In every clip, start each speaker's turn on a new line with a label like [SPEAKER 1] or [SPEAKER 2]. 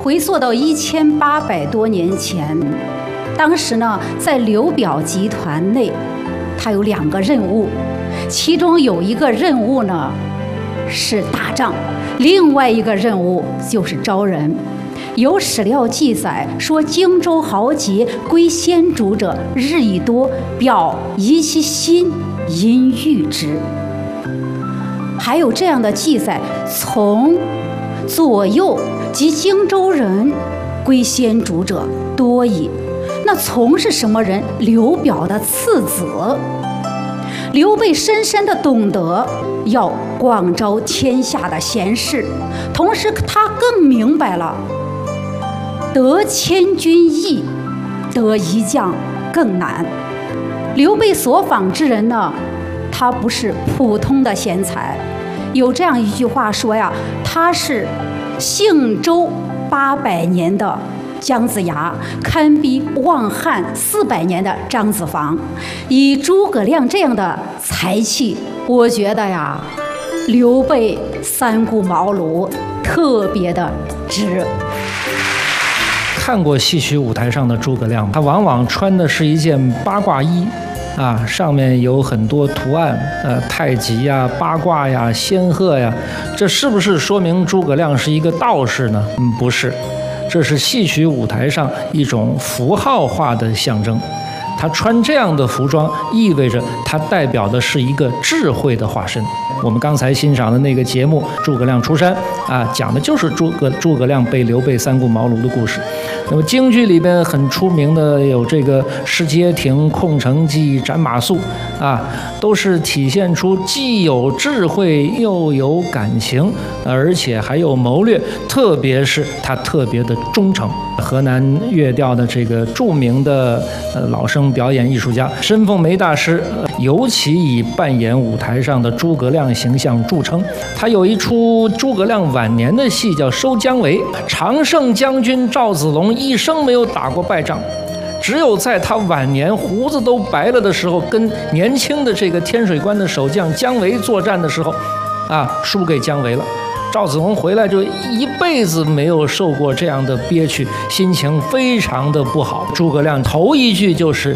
[SPEAKER 1] 回溯到1800多年前，当时呢，在刘表集团内，他有2个任务，其中有一个任务呢是打仗，另外一个任务就是招人。有史料记载说，荆州豪杰归先主者日益多，表疑其心，因遇之。还有这样的记载，从左右及荆州人归先主者多矣。那从是什么人？刘表的次子。刘备深深地懂得要广招天下的贤士，同时他更明白了得千军易，得一将更难。刘备所访之人呢，他不是普通的贤才。有这样一句话说呀，他是姓周800年的姜子牙，堪比望汉400年的张子房。以诸葛亮这样的才气，我觉得呀，刘备三顾茅庐特别的值。
[SPEAKER 2] 看过戏曲舞台上的诸葛亮，他往往穿的是一件八卦衣，上面有很多图案，太极呀、八卦呀、仙鹤呀，这是不是说明诸葛亮是一个道士呢？不是，这是戏曲舞台上一种符号化的象征。他穿这样的服装，意味着他代表的是一个智慧的化身。我们刚才欣赏的那个节目《诸葛亮出山》讲的就是诸葛亮被刘备三顾茅庐的故事。那么京剧里边很出名的有这个失街亭、空城计、斩马谡都是体现出既有智慧又有感情，而且还有谋略，特别是他特别的忠诚。河南乐调的这个著名的老生表演艺术家申凤梅大师，尤其以扮演舞台上的诸葛亮形象著称。他有一出诸葛亮晚年的戏叫《收姜维》，常胜将军赵子龙一生没有打过败仗，只有在他晚年胡子都白了的时候，跟年轻的这个天水关的守将姜维作战的时候输给姜维了。赵子龙回来就一辈子没有受过这样的憋屈，心情非常的不好。诸葛亮头一句就是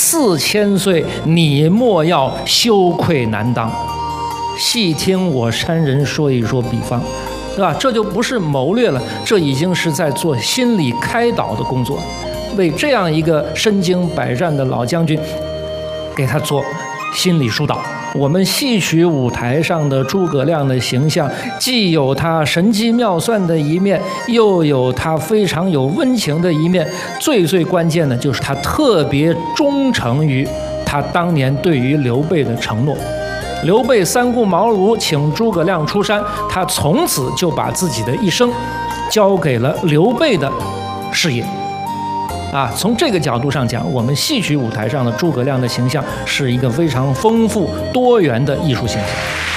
[SPEAKER 2] 4000岁，你莫要羞愧难当。细听我山人说一说比方，对吧？这就不是谋略了，这已经是在做心理开导的工作，为这样一个身经百战的老将军，给他做心理疏导。我们戏曲舞台上的诸葛亮的形象，既有他神机妙算的一面，又有他非常有温情的一面。最关键的就是他特别忠诚于他当年对于刘备的承诺。刘备三顾茅庐请诸葛亮出山，他从此就把自己的一生交给了刘备的事业。从这个角度上讲，我们戏曲舞台上的诸葛亮的形象是一个非常丰富多元的艺术形象。